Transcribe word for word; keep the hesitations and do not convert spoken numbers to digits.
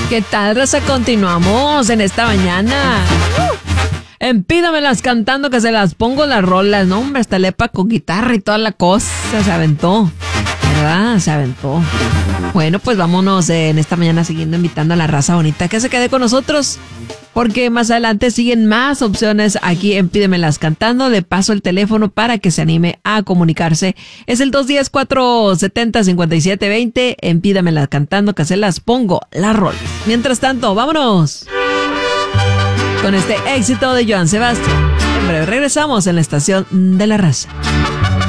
¿Qué tal, raza? Continuamos en esta mañana. En Pídamelas cantando que se las pongo las rolas. No, hombre, hasta Lepa con guitarra y toda la cosa. Se aventó, ¿verdad? Se aventó. Bueno, pues vámonos eh, en esta mañana siguiendo invitando a la raza bonita que se quede con nosotros. Porque más adelante siguen más opciones aquí en Pídemelas cantando. Le paso el teléfono para que se anime a comunicarse. Es el dos uno cero, cuatro siete cero, cinco siete dos cero. En Pídamelas cantando que se las pongo las rolas. Mientras tanto, vámonos con este éxito de Joan Sebastián. En breve regresamos en la estación de la raza.